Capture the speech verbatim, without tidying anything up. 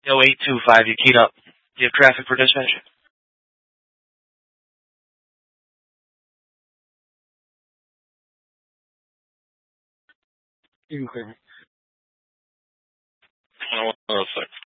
Yo, eight two five, you keyed up. Do you have traffic for dispatch? You can clear me. Hold on one sec.